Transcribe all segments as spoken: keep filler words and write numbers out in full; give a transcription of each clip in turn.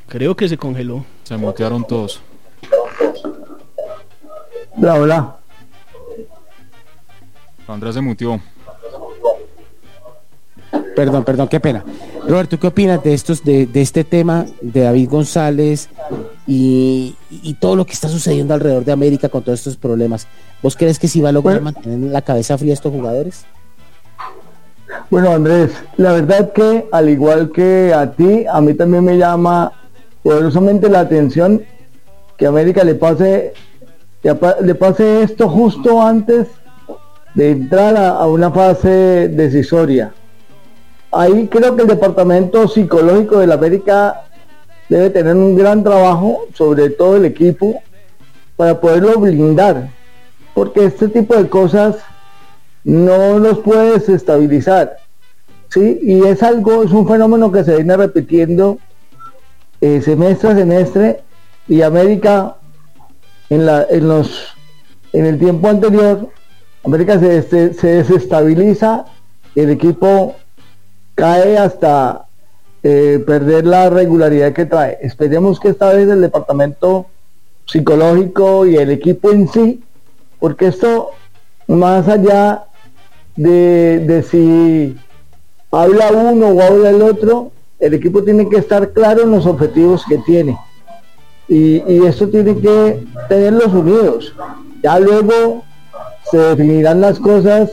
Creo que se congeló. Se mutearon todos. Hola, hola. Andrés se muteó. Perdón, perdón, qué pena. Roberto, ¿qué opinas de estos, de, de este tema de David González y, y todo lo que está sucediendo alrededor de América con todos estos problemas? ¿Vos crees que sí va a lograr bueno, mantener la cabeza fría a estos jugadores? Bueno, Andrés, la verdad que al igual que a ti, a mí también me llama poderosamente la atención que América le pase le pase esto justo antes de entrar a, a una fase decisoria. Ahí creo que el departamento psicológico de la América debe tener un gran trabajo, sobre todo el equipo, para poderlo blindar, porque este tipo de cosas no los puedes estabilizar, ¿sí? Y es algo, es un fenómeno que se viene repitiendo eh, semestre a semestre, y América en la en los en el tiempo anterior América se, se, se desestabiliza, el equipo cae hasta eh, perder la regularidad que trae. Esperemos que esta vez el departamento psicológico y el equipo en sí, porque esto más allá de, de si habla uno o habla el otro, el equipo tiene que estar claro en los objetivos que tiene, y, y esto tiene que tenerlos unidos. Ya luego se definirán las cosas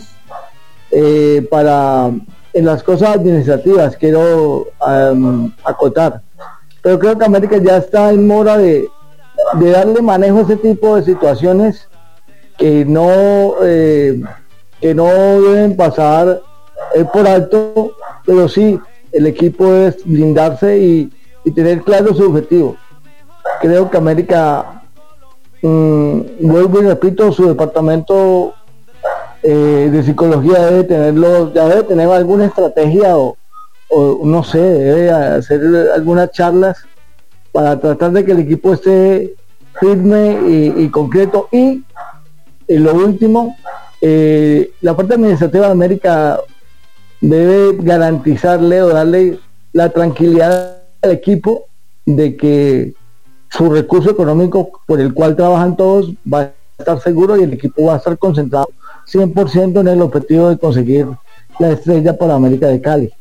eh, para en las cosas administrativas, quiero um, acotar, pero creo que América ya está en mora de, de darle manejo a ese tipo de situaciones que no eh, que no deben pasar eh, por alto, pero sí el equipo debe blindarse y, y tener claro su objetivo. Creo que América, mmm, vuelvo y repito, su departamento eh, de psicología debe tenerlo, ya debe tener alguna estrategia o, o no sé, debe hacer algunas charlas para tratar de que el equipo esté firme y, y concreto. Y, y lo último, eh, la parte administrativa de América debe garantizarle o darle la tranquilidad al equipo de que su recurso económico por el cual trabajan todos va a estar seguro, y el equipo va a estar concentrado cien por ciento en el objetivo de conseguir la estrella para América de Cali.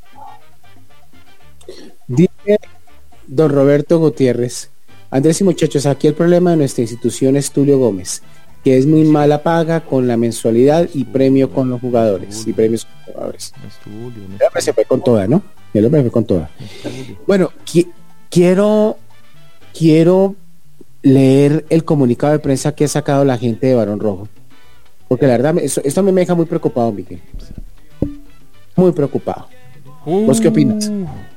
Dice don Roberto Gutiérrez: Andrés y muchachos, aquí el problema de nuestra institución es Tulio Gómez, que es muy mala paga con la mensualidad y premio con los jugadores y premios con los jugadores. El hombre se fue con toda, ¿no? El hombre fue con toda. Bueno, qui- quiero quiero leer el comunicado de prensa que ha sacado la gente de Barón Rojo, porque la verdad eso, esto a mí me deja muy preocupado, Miguel, muy preocupado. ¿Vos qué opinas?